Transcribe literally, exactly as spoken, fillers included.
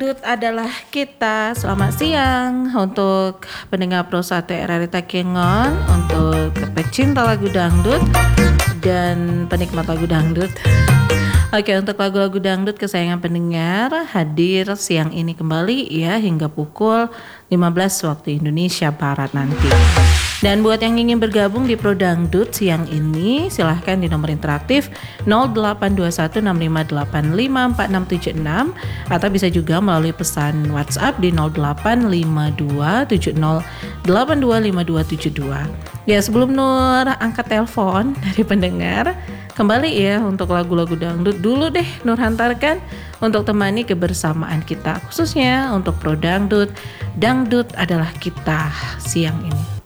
Dut adalah kita. Selamat siang untuk pendengar Pro satu R R I Takengon, untuk pecinta lagu dangdut dan penikmat lagu dangdut. Oke, untuk lagu-lagu dangdut kesayangan pendengar hadir siang ini kembali ya hingga pukul lima belas waktu Indonesia Barat nanti. Dan buat yang ingin bergabung di Pro Dangdut siang ini, silahkan di nomor interaktif nol delapan dua satu enam lima delapan lima empat enam tujuh enam atau bisa juga melalui pesan WhatsApp di nol delapan lima dua tujuh nol delapan dua lima dua tujuh dua. Ya, sebelum Nur angkat telepon dari pendengar, kembali ya untuk lagu-lagu dangdut dulu deh Nur hantarkan untuk temani kebersamaan kita, khususnya untuk Pro Dangdut. Dangdut adalah kita siang ini.